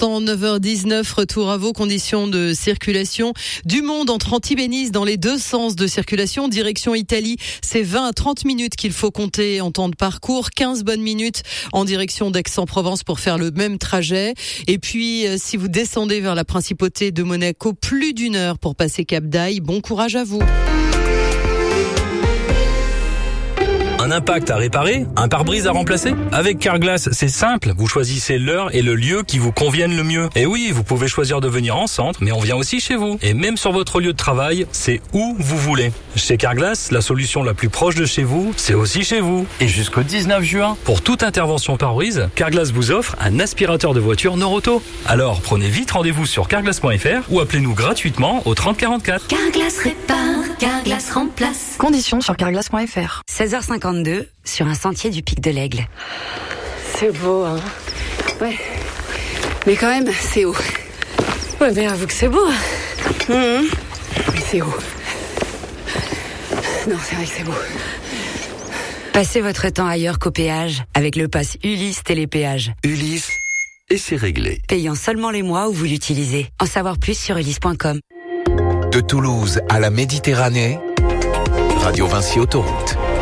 l'instant, 9h19, retour à vos conditions de circulation. Du monde entre Antibes et Nice dans les deux sens de circulation. Direction Italie, c'est 20 à 30 minutes qu'il faut compter en temps de parcours. 15 bonnes minutes en direction d'Aix-en-Provence pour faire le même trajet. Et puis, si vous descendez vers la principauté de Monaco, plus d'une heure pour passer Cap d'Aille. Bon courage à vous. Un impact à réparer? Un pare-brise à remplacer? Avec Carglass, c'est simple. Vous choisissez l'heure et le lieu qui vous conviennent le mieux. Et oui, vous pouvez choisir de venir en centre, mais on vient aussi chez vous. Et même sur votre lieu de travail, c'est où vous voulez. Chez Carglass, la solution la plus proche de chez vous, c'est aussi chez vous. Et jusqu'au 19 juin, pour toute intervention pare-brise, Carglass vous offre un aspirateur de voiture Noroto. Alors, prenez vite rendez-vous sur carglass.fr ou appelez-nous gratuitement au 30 44. Carglass répare, Carglass remplace. Conditions sur carglass.fr. 16h52 sur un sentier du Pic de l'Aigle. C'est beau, hein. Ouais. Mais quand même, c'est haut. Ouais, mais avoue que c'est beau. Mais c'est haut. Non, c'est vrai que c'est beau. Passez votre temps ailleurs qu'au péage avec le pass Ulysse Télépéage. Ulysse, et c'est réglé. Payant seulement les mois où vous l'utilisez. En savoir plus sur ulysse.com. De Toulouse à la Méditerranée, Radio Vinci Autoroute.